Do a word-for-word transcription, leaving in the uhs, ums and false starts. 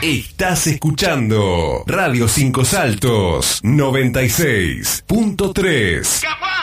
Estás escuchando Radio Cinco Saltos noventa y seis punto tres.